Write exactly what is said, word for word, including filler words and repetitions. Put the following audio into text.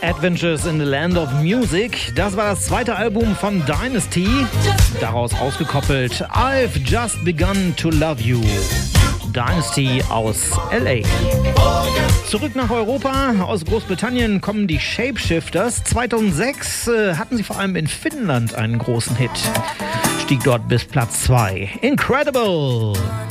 Adventures in the Land of Music. Das war das zweite Album von Dynasty. Daraus ausgekoppelt I've Just Begun to Love You. Dynasty aus L A. Zurück nach Europa. Aus Großbritannien kommen die Shapeshifters. zweitausendsechs äh, hatten sie vor allem in Finnland einen großen Hit. Stieg dort bis Platz zwei. Incredible!